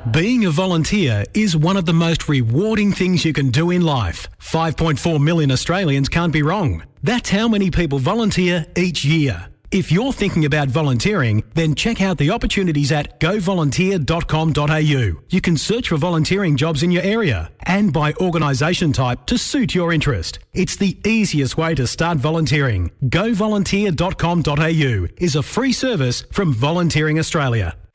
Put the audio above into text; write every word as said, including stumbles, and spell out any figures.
Being a volunteer is one of the most rewarding things you can do in life. five point four million Australians can't be wrong. That's how many people volunteer each year. If you're thinking about volunteering, then check out the opportunities at go volunteer dot com dot a u. You can search for volunteering jobs in your area and by organisation type to suit your interest. It's the easiest way to start volunteering. go volunteer dot com dot a u is a free service from Volunteering Australia.